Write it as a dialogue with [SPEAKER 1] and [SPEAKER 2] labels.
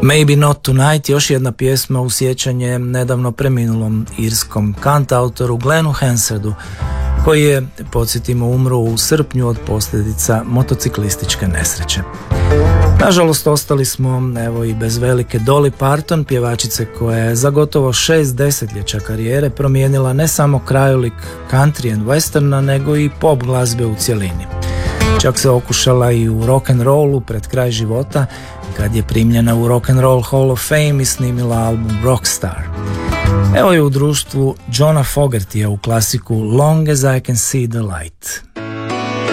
[SPEAKER 1] Maybe Not Tonight, još jedna pjesma u sjećanje nedavno preminulom irskom kantautoru Glenu Hansedu, koji je, podsjetimo, umro u srpnju od posljedica motociklističke nesreće. Nažalost, ostali smo evo i bez velike Dolly Parton, pjevačice koja je za gotovo 6 desetljeća karijere promijenila ne samo krajolik country and westerna, nego i pop glazbe u cjelini. Čak se okušala i u rock and rollu pred kraj života, kad je primljena u Rock and Roll Hall of Fame i snimila album Rockstar. Evo je u društvu Johna Fogertija u klasiku Long as I Can See the Light.